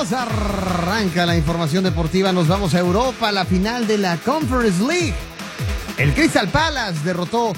viernes arranca la información deportiva. Nos vamos a Europa, la final de la Conference League. El Crystal Palace derrotó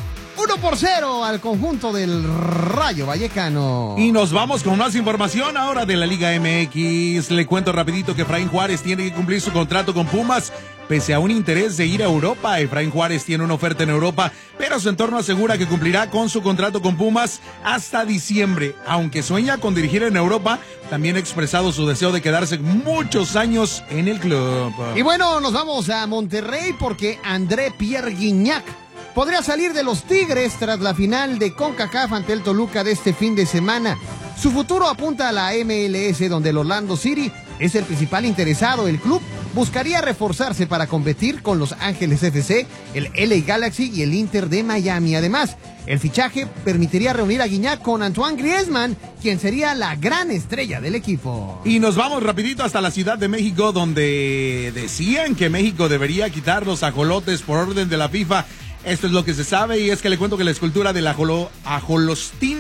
1-0 al conjunto del Rayo Vallecano. Y nos vamos con más información ahora de la Liga MX. Le cuento rapidito que Efraín Juárez tiene que cumplir su contrato con Pumas. Pese a un interés de ir a Europa, Efraín Juárez tiene una oferta en Europa, pero su entorno asegura que cumplirá con su contrato con Pumas hasta diciembre. Aunque sueña con dirigir en Europa, también ha expresado su deseo de quedarse muchos años en el club. Y bueno, nos vamos a Monterrey porque André Pierre Gignac podría salir de los Tigres tras la final de CONCACAF ante el Toluca de este fin de semana. Su futuro apunta a la MLS, donde el Orlando City es el principal interesado. El club buscaría reforzarse para competir con Los Ángeles FC, el LA Galaxy y el Inter de Miami. Además, el fichaje permitiría reunir a Gignac con Antoine Griezmann, quien sería la gran estrella del equipo. Y nos vamos rapidito hasta la Ciudad de México, donde decían que México debería quitar los ajolotes por orden de la FIFA. Esto es lo que se sabe, y es que le cuento que la escultura del ajolostín,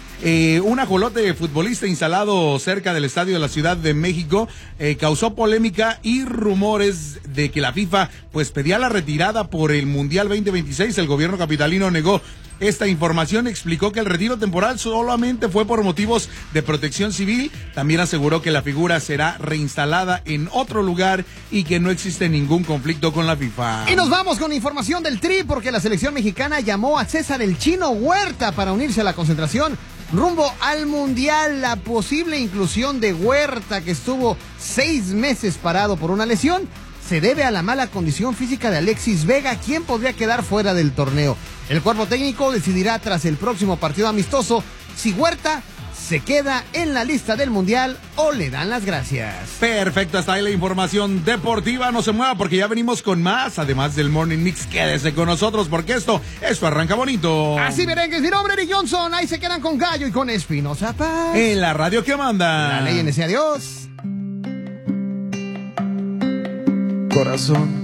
un ajolote futbolista instalado cerca del estadio de la Ciudad de México, causó polémica y rumores de que la FIFA pues pedía la retirada por el Mundial 2026. El gobierno capitalino negó esta información, explicó que el retiro temporal solamente fue por motivos de protección civil. También aseguró que la figura será reinstalada en otro lugar y que no existe ningún conflicto con la FIFA. Y nos vamos con información del Tri, porque la selección mexicana llamó a César el Chino Huerta para unirse a la concentración rumbo al Mundial. La posible inclusión de Huerta, que estuvo 6 meses parado por una lesión, se debe a la mala condición física de Alexis Vega, quien podría quedar fuera del torneo. El cuerpo técnico decidirá tras el próximo partido amistoso si Huerta se queda en la lista del Mundial o le dan las gracias. Perfecto, hasta ahí la información deportiva. No se mueva porque ya venimos con más. Además del Morning Mix, quédese con nosotros porque esto arranca bonito. Así merengues, mi nombre es Eric Johnson. Ahí se quedan con Gallo y con Espinosa Paz. En la radio que manda. La ley en ese adiós. Corazón,